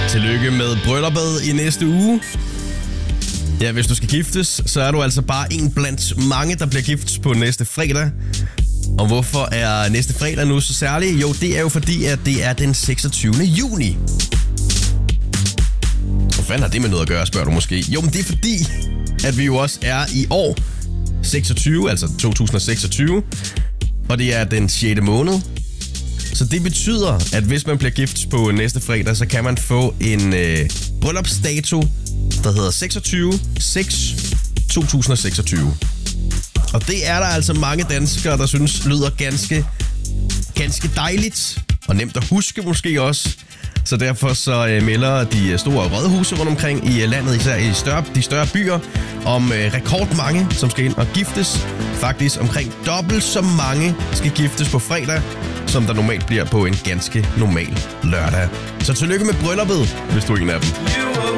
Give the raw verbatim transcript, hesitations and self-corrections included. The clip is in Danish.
Tillykke med brylluppet i næste uge. Ja, hvis du skal giftes, så er du altså bare en blandt mange, der bliver gift på næste fredag. Og hvorfor er næste fredag nu så særlig? Jo, det er jo fordi, at det er den seksogtyvende juni. Hvad fanden har det med noget at gøre, spørger du måske? Jo, men det er fordi, at vi jo også er i år seksogtyve, altså to tusind og seksogtyve. Og det er den sjette måned. Så det betyder, at hvis man bliver gift på næste fredag, så kan man få en øh, bryllupsdato, der hedder seksogtyve seks to tusind og seksogtyve. Og det er der altså mange danskere, der synes lyder ganske, ganske dejligt. Og nemt at huske måske også. Så derfor så øh, melder de store rådhuse rundt omkring i landet, især i større, de større byer, om øh, rekordmange, som skal ind og giftes. Faktisk omkring dobbelt så mange skal giftes på fredag, som der normalt bliver på en ganske normal lørdag. Så tillykke med brylluppet, hvis du er en af dem.